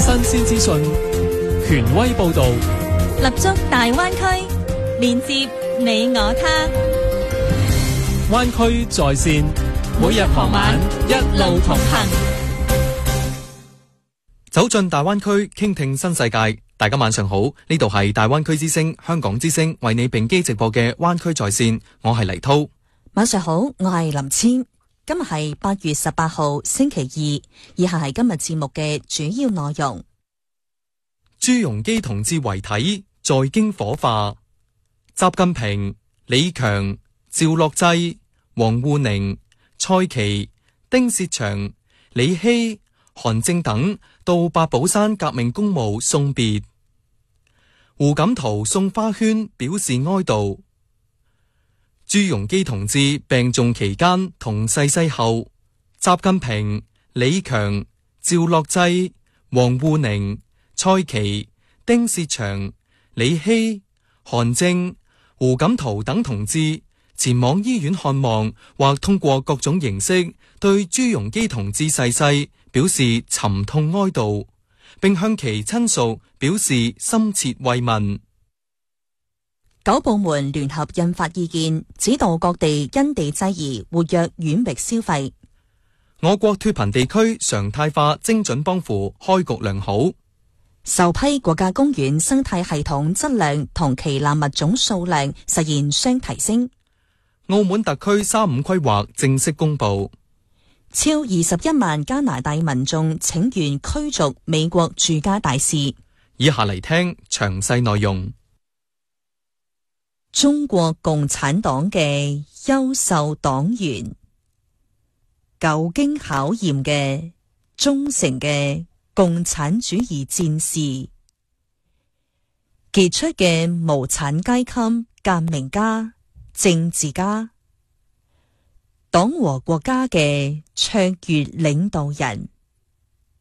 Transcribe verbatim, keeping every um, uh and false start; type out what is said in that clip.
新鮮資訊，權威報導， 立足大灣區，連接你我他。 灣區在線，每日傍晚一路同行， 走進大灣區，傾聽新世界。大家晚上好，呢度係大灣區之聲、香港之聲為你並機直播嘅灣區在線，我係黎濤。 晚上好，我係林千。今日係八月十八號星期二，以下係今日節目嘅主要內容。 朱鎔基同志遺體在京火化，習近平、李強、趙樂際、王滬寧、蔡奇、丁薛祥、李希、韓正等到八寶山革命公墓送別。胡錦濤送花圈表示哀悼。朱鎔基同志病重期間同逝世後，習近平、李強、趙樂際、王滬寧、蔡奇、丁薛祥、李希、韓正、胡錦濤等同志前往醫院看望，或通過各種形式對朱鎔基同志逝世表示沉痛哀悼，並向其親屬表示深切慰問。 九部門聯合印發意見，指導各地因地制宜活躍遠域消費。 我國脫貧地區常態化精準幫扶開局良好。 首批國家公園生態系統質量同旗艦物種數量實現雙提升。 澳門特區三五規劃正式公布。 超二十一萬加拿大民眾請願驅逐美國駐加大使。 以下嚟聽詳細內容。 中國共產黨嘅優秀黨員，久經考驗嘅忠誠嘅共產主義戰士，傑出嘅無產階級革命家、政治家，黨和國家嘅卓越領導人，